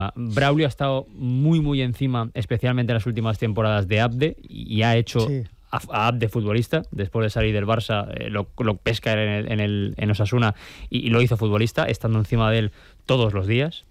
Braulio ha estado muy encima, especialmente en las últimas temporadas de Abde, y ha hecho a Abde futbolista. Después de salir del Barça, lo pesca en Osasuna y lo hizo futbolista, estando encima de él todos los días,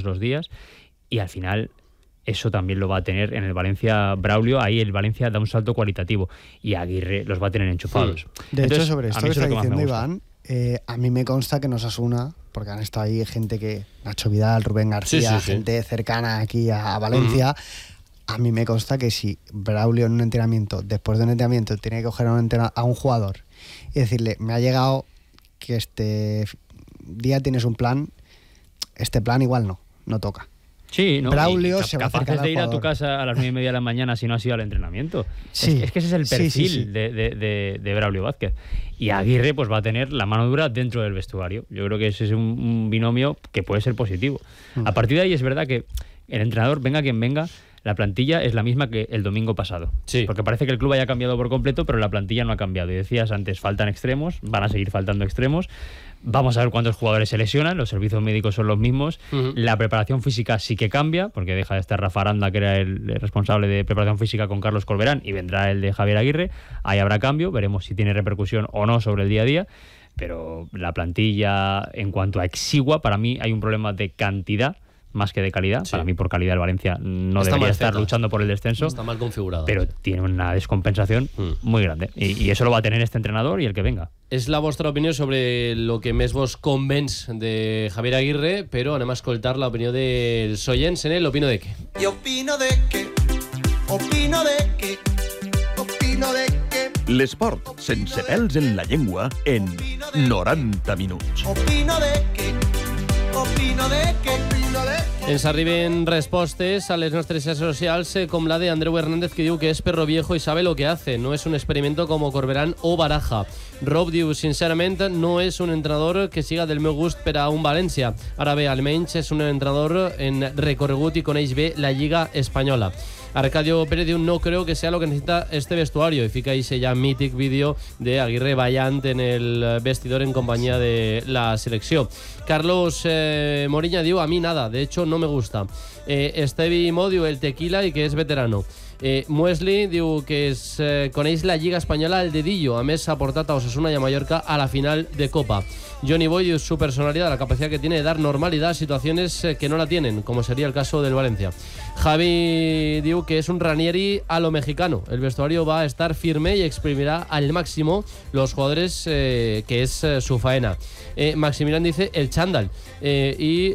y al final eso también lo va a tener en el Valencia Braulio. Ahí el Valencia da un salto cualitativo y Aguirre los va a tener enchufados. De Entonces, hecho, sobre esto que está diciendo Iván, a mí me consta que en Osasuna, porque han estado ahí gente que Nacho Vidal, Rubén García, gente cercana aquí a Valencia, a mí me consta que si Braulio en un entrenamiento, después de un entrenamiento, tiene que coger a un jugador y decirle, me ha llegado que este día tienes un plan, este plan igual no toca. Sí, ¿no? Braulio se va a capaces de ir a tu casa a las 9:30 de la mañana si no has ido al entrenamiento. Sí. Es que ese es el perfil de Braulio Vázquez. Y Aguirre pues va a tener la mano dura dentro del vestuario. Yo creo que ese es un binomio que puede ser positivo. A partir de ahí es verdad que el entrenador, venga quien venga, la plantilla es la misma que el domingo pasado. Porque parece que el club haya cambiado por completo, pero la plantilla no ha cambiado. Y decías antes, faltan extremos, van a seguir faltando extremos. Vamos a ver cuántos jugadores se lesionan, los servicios médicos son los mismos. La preparación física sí que cambia, porque deja de estar Rafa Aranda, que era el responsable de preparación física, con Carlos Corberán, y vendrá el de Javier Aguirre. Ahí habrá cambio, veremos si tiene repercusión o no sobre el día a día. Pero la plantilla, en cuanto a exigua, para mí hay un problema de cantidad más que de calidad. Para mí, por calidad, el Valencia no debería estar luchando por el descenso. Está mal configurado. Pero tiene una descompensación muy grande. I eso lo va a tener este entrenador y el que venga. És la vostra opinió sobre lo que més vos convenç de Javier Aguirre, però anem a escoltar l'opinió dels oients en l'opino de què. I opino de què, opino de què, opino de què. L'esport sense pèls en la llengua en 90 minuts. Opino de què, opino de què, opino de què. Ens arriben respostes a les nostres xarxes socials com la de Andreu Hernández, que diu que és perro viejo y sabe lo que hace, no es un experimento como Corberán o Baraja. Rob diu, sincerament, no és un entrenador que siga del meu gust per a un València. Ara bé, almenys és un entrenador en recorregut i coneix bé la Lliga Espanyola. Arcadio Pérez diu, no creo que sea lo que necesita este vestuario, y fica ese ya mític vídeo de Aguirre ballant en el vestidor en compañía de la selecció. Carlos Moriña diu, a mí nada, de hecho no me gusta. Estevi Mo diu, el tequila y que es veterano. Muesli diu que coneix la Lliga Espanyola al dedillo, a més ha portat a Osasuna y a Mallorca a la final de Copa. Johnny Boy diu, su personalidad, la capacidad que tiene de dar normalidad a situaciones que no la tienen, como sería el caso del Valencia. Javi diu que es un Ranieri a lo mexicano, el vestuario va a estar firme y exprimirá al máximo los jugadores, que es su faena. Maximilian dice el chándal, y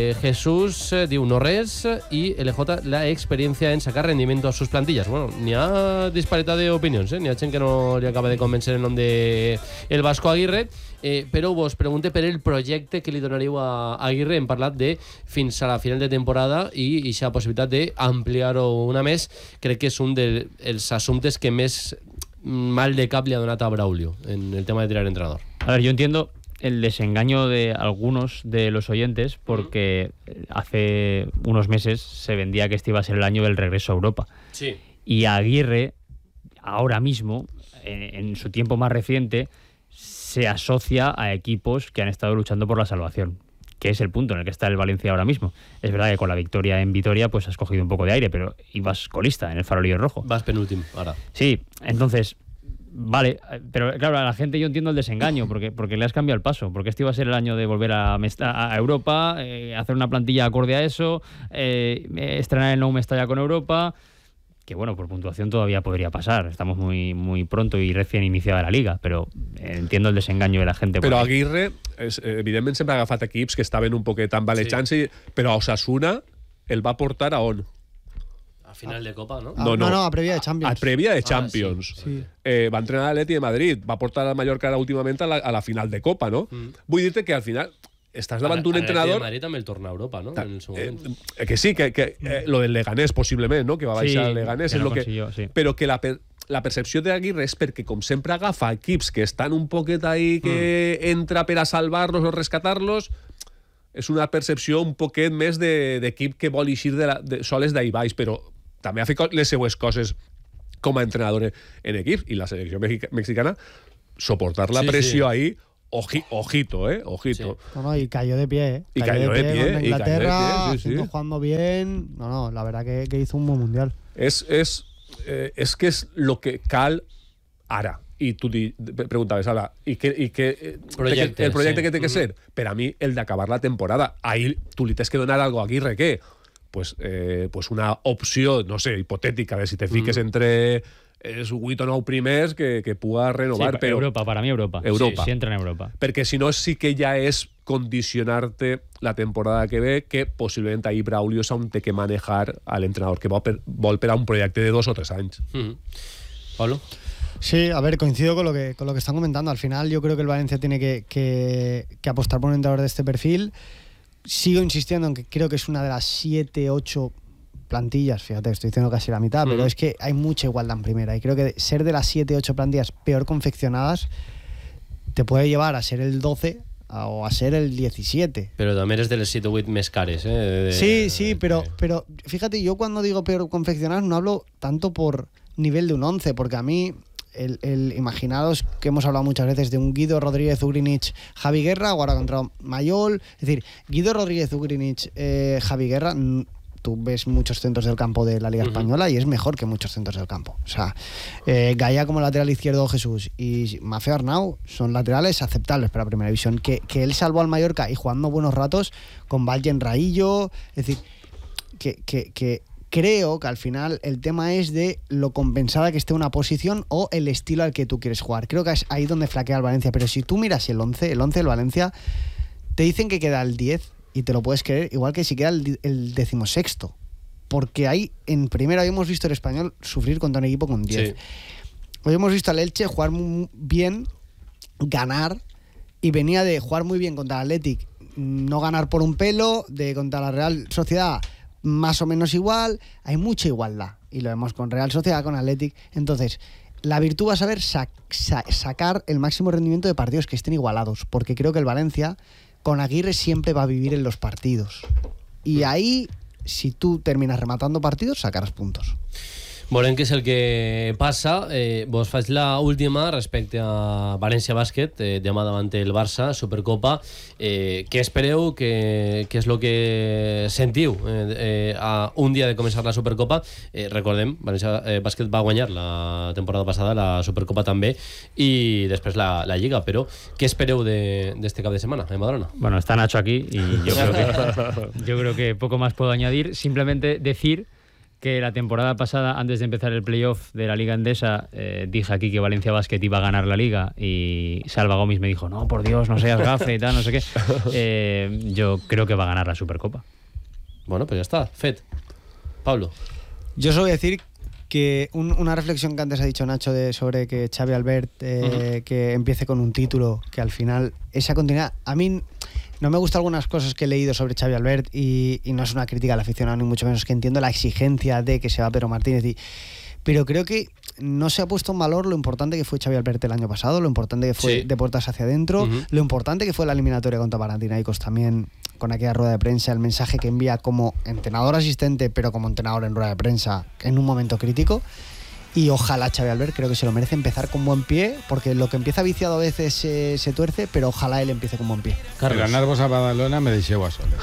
Jesús diu no res, y LJ la experiencia en sacar rendimiento a sus plantillas. Bueno, n'hi ha disparitat d'opinions, n'hi ha gent que no li acaba de convèncer el nom de el Vasco Aguirre, però vos pregunte per el projecte que li donaríeu a Aguirre. Hem parlat de fins a la final de temporada i aquesta possibilitat d'ampliar-ho una més. Crec que és un dels assumptes que més mal de cap li ha donat a Braulio en el tema de tirar entrenador. A ver, yo entiendo el desengaño de algunos de los oyentes porque hace unos meses se vendía que este iba a ser el año del regreso a Europa. Sí. Y Aguirre, ahora mismo, en su tiempo más reciente, se asocia a equipos que han estado luchando por la salvación, que es el punto en el que está el Valencia ahora mismo. Es verdad que con la victoria en Vitoria pues has cogido un poco de aire, pero ibas colista en el Farolillo Rojo. Vas penúltimo, ahora. Sí, entonces, vale, pero claro, a la gente yo entiendo el desengaño, porque le has cambiado el paso, porque este iba a ser el año de volver a Europa, hacer una plantilla acorde a eso, estrenar el Nou Mestalla con Europa, que bueno, por puntuación todavía podría pasar, estamos muy pronto y recién iniciada la Liga, però entiendo el desengaño de la gente. Però Aguirre, evidentment, sempre ha agafat equips que estaven un poquet tambalejant-se, però a Osasuna el va portar a on? A final de Copa, ¿no? No, a prèvia de Champions. A prèvia de Champions. Sí. Va entrenar a l'Atleti de Madrid, va portar al Mallorca últimament a la final de Copa, no? Vull dir-te que al final estàs davant d'un entrenador... A Madrid també el torna a Europa, ¿no? En el seu moment. Que sí, que lo del Leganés, possiblement, no? Que va baixar el Leganés. Que no és consiguió, sí. Però que la percepció d'Aguirre és perquè, com sempre agafa equips que estan un poquet ahí, que entra per a salvar-los o rescatar-los, és una percepció un poquet més d'equip que vol eixir soles d'ahí baix, però també ha fet les seues coses com a entrenador en equips, i la selecció mexicana, soportar la pressió ahí ojito. Sí. No, y cayó de pie, ¿eh? Y cayó de pie, contra Inglaterra, sí. jugando bien. No, la verdad que hizo un buen mundial. És que és el que cal ara. I tu preguntaves ara, el projecte que té que ser? Per a mi, el d'acabar la temporada. Ahí tu li tens que donar algo a Aguirre, què? Pues una opció, no sé, hipotètica, de si te fiques entre els 8 o 9 primers que puga renovar. Sí, però Europa, para mí Europa. Sí, entra en Europa. Perquè si no, sí que ja és condicionar-te la temporada que ve, que possiblement ahí Braulio s'ha té que manejar a l'entrenador que vol per a un projecte de 2 o 3 anys. Pablo. Sí, a ver, coincido con lo que están comentando. Al final yo creo que el Valencia tiene que apostar por un entrenador de este perfil. Sigo insistiendo en que creo que es una de las 7, 8 plantillas, fíjate, estoy diciendo casi la mitad, pero es que hay mucha igualdad en primera y creo que ser de las 7, 8 plantillas peor confeccionadas te puede llevar a ser el 12 o a ser el 17. Pero también es de los 7 o 8 més cares, Sí, pero fíjate, yo cuando digo peor confeccionadas no hablo tanto por nivel de un 11, porque a mí imaginaros que hemos hablado muchas veces de un Guido Rodríguez Ugrinic Javi Guerra o ahora contra Mayol, es decir, Guido Rodríguez Ugrinic Javi Guerra, tú ves muchos centros del campo de la Liga Española y es mejor que muchos centros del campo. O sea, Gaia como lateral izquierdo Jesús y Mafeo Arnau son laterales aceptables para la primera división. Que él salvó al Mallorca y jugando buenos ratos con Valgen Raillo, es decir, que creo que al final el tema es de lo compensada que esté una posición o el estilo al que tú quieres jugar. Creo que es ahí donde flaquea el Valencia. Pero si tú miras el 11 del Valencia, te dicen que queda el 10 y te lo puedes creer, igual que si queda el 16º. Porque ahí, en primera, hoy hemos visto el Español sufrir contra un equipo con 10. Sí. Hoy hemos visto al Elche jugar muy bien, ganar, y venía de jugar muy bien contra el Athletic, no ganar por un pelo, de contra la Real Sociedad más o menos igual. Hay mucha igualdad y lo vemos con Real Sociedad, con Athletic. Entonces la virtud va a saber sacar el máximo rendimiento de partidos que estén igualados, porque creo que el Valencia con Aguirre siempre va a vivir en los partidos y ahí, si tú terminas rematando partidos, sacaràs puntos. Veurem què és el que passa. Vos faig la última respecte a València Bàsquet, demà davant el Barça, Supercopa. Què espereu? Què és el que sentiu a un dia de començar la Supercopa? Recordem, València Bàsquet va guanyar la temporada passada, la Supercopa també, i després la Lliga. Però què espereu d'este cap de setmana en Badalona? Bueno, está Nacho aquí y yo creo que poco más puedo añadir. Simplemente decir que la temporada pasada, antes de empezar el playoff de la Liga Endesa, dije aquí que Valencia Basket iba a ganar la Liga y Salva Gomis me dijo, no, por Dios, no seas gafe y tal, no sé qué. Yo creo que va a ganar la Supercopa. Bueno, pues ya está, fet. Pablo. Yo solo voy a decir que una reflexión que antes ha dicho Nacho sobre que Xavi Albert que empiece con un título, que al final esa continuidad, a mí no me gustan algunas cosas que he leído sobre Xavi Albert y no es una crítica al aficionado ni mucho menos, que entiendo la exigencia de que se va Pedro Martínez, pero creo que no se ha puesto en valor lo importante que fue Xavi Albert el año pasado, lo importante que fue de puertas hacia adentro, lo importante que fue la eliminatoria contra Panathinaikos también, con aquella rueda de prensa, el mensaje que envía como entrenador asistente pero como entrenador en rueda de prensa en un momento crítico. Y ojalá Xavi Albert, creo que se lo merece empezar con buen pie, porque lo que empieza viciado a veces se tuerce, pero ojalá él empiece con buen pie. Carlos. Ganar-vos a Badalona me deixeu a soles.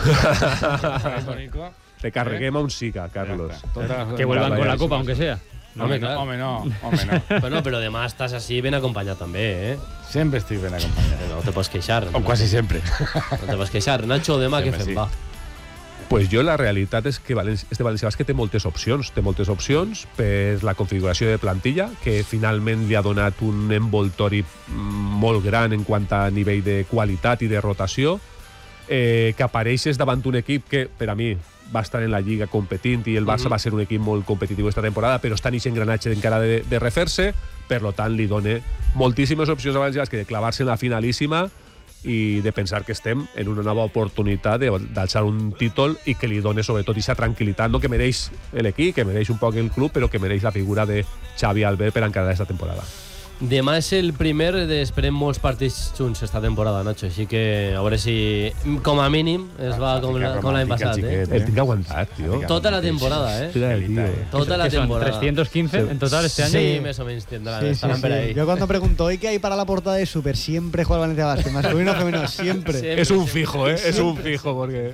Te carreguem a un siga, Carlos. Que vuelvan con la copa, aunque sea. Home, no. Bueno, però demà estàs així ben acompanyat també, Sempre estic ben acompanyat. No te pots queixar. O quasi sempre. No te pots queixar. Nacho, demà què fem, va? Pues jo la realitat és que este València Bàsquet té moltes opcions. Té moltes opcions per la configuració de plantilla, que finalment li ha donat un envoltori molt gran en quant a nivell de qualitat i de rotació, que apareixes davant un equip que, per a mi, va estar en la Lliga competint i el Barça va ser un equip molt competitiu esta temporada, però està en aquest engranatge encara de refer-se, per tant li dona moltíssimes opcions a València Bàsquet de clavar-se en la finalíssima i de pensar que estem en una nova oportunitat d'alçar un títol i que li doni sobretot aquesta tranquil·litat, no que mereix l'equip, que mereix un poc el club, però que mereix la figura de Xavi Albert per encarar aquesta temporada. Demà és el primer d'esperem molts partits junts esta temporada, Nacho, així que a veure si com a mínim es va com l'any passat, El tinc aguantat, tio. Tota la temporada, Tota la ¿Qué son? temporada. 315 en total este año. Sí, más o menos estarán por ahí. Yo cuando pregunto, ¿hoy qué hay para la portada de Super? Siempre juega el Valencia Basket, masculino o femenino, siempre. Es un fijo, es un fijo, porque...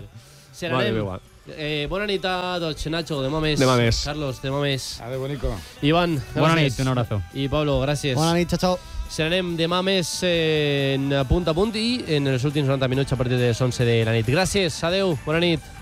Bona nit a tots, Nacho, demà més. Demà més. Carlos, demà més. Adéu, bonico. Iván, Bona gràcies. nit, un abrazo. I Pablo, gràcies. Bona nit, chao. Serem demà més en punt a punt i en els últims 90 minuts a partir de les 11 de la nit. Gràcies, adeu, bona nit.